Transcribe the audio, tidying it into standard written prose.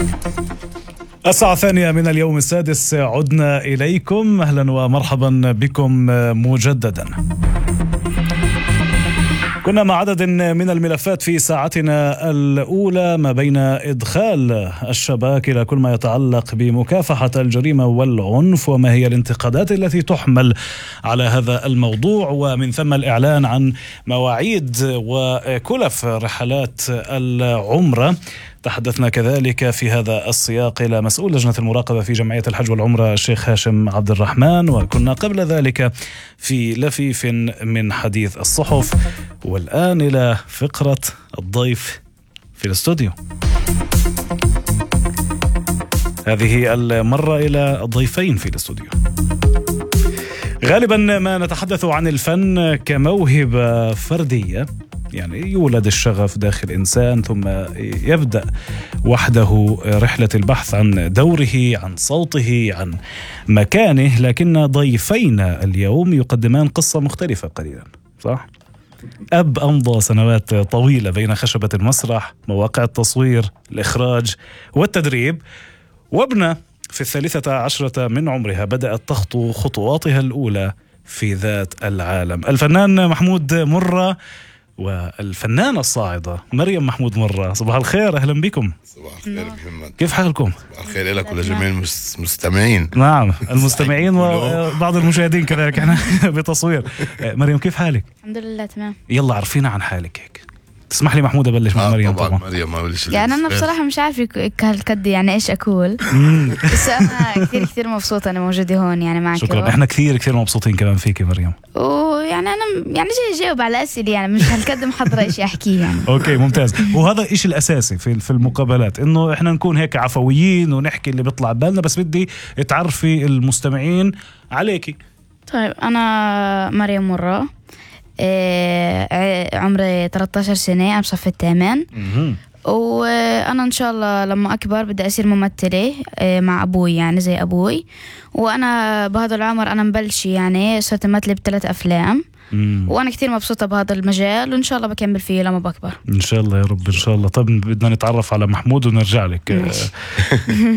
الساعة 2 من اليوم السادس عدنا إليكم. أهلا ومرحبا بكم مجددا. كنا مع عدد من الملفات في ساعتنا الأولى، ما بين إدخال الشباك إلى كل ما يتعلق بمكافحة الجريمة والعنف وما هي الانتقادات التي تحمل على هذا الموضوع، ومن ثم الإعلان عن مواعيد وكلف رحلات العمرة. تحدثنا كذلك في هذا السياق إلى مسؤول لجنة المراقبة في جمعية الحج والعمرة الشيخ هاشم عبد الرحمن، وكنا قبل ذلك في لفيف من حديث الصحف، والآن إلى فقرة الضيف في الاستوديو. هذه المرة إلى الضيفين في الاستوديو. غالبا ما نتحدث عن الفن كموهبة فردية، يعني يولد الشغف داخل إنسان ثم يبدأ وحده رحلة البحث عن دوره، عن صوته، عن مكانه. لكن ضيفينا اليوم يقدمان قصة مختلفة قليلا، صح؟ أب أمضى سنوات طويلة بين خشبة المسرح، مواقع التصوير، الإخراج والتدريب، وابنة في 13 من عمرها بدأت تخطو خطواتها الأولى في ذات العالم. الفنان محمود مرة والفنانة الصاعدة مريم محمود مرة. صباح الخير، أهلا بكم. صباح الخير محمد، كيف حالكم؟ صباح الخير لك ولجميع المستمعين. نعم، المستمعين وبعض المشاهدين كذلك احنا بتصوير. مريم كيف حالك؟ الحمد لله تمام. يلا عرفينا عن حالك هيك. تسمح لي محمود أبلش مع مريم؟ طبعا مريم ما بلش يعني أنا بصراحة مش عارفة هالقد يعني إيش أقول. بس أنا كثير مبسوطة أنا موجودة هون يعني معك. شكرا، احنا كثير مبسوطين كمان فيك مريم. ويعني أنا يعني جاي أجاوب على أسئلة، يعني مش هالقد محضرة إيش أحكيه يعني. أوكي ممتاز. وهذا إيش الأساسي في المقابلات، إنه إحنا نكون هيك عفويين ونحكي اللي بيطلع بالنا، بس بدي تعرفي المستمعين عليكي. طيب أنا مريم مرة، عمري 13 سنة، أنا بصف الثامن. وأنا إن شاء الله لما أكبر بدي أصير ممثلة مع أبوي، يعني زي أبوي. وأنا بهذا العمر أنا مبلش يعني صرت ممثلة ب3 أفلام. وأنا كثير مبسوطة بهذا المجال، وإن شاء الله بكمل فيه لما بكبر إن شاء الله يا رب إن شاء الله. طب بدنا نتعرف على محمود ونرجع لك.